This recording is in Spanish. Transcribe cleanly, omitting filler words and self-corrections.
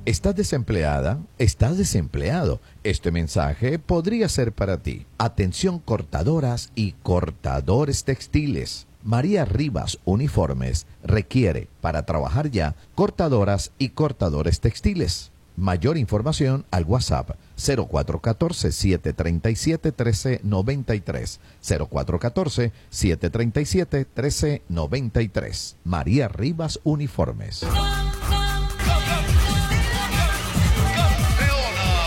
¿Estás desempleada? ¿Estás desempleado? Este mensaje podría ser para ti. Atención cortadoras y cortadores textiles. María Rivas Uniformes requiere para trabajar ya cortadoras y cortadores textiles. Mayor información al WhatsApp 0414-737-1393. 0414-737-1393. María Rivas Uniformes.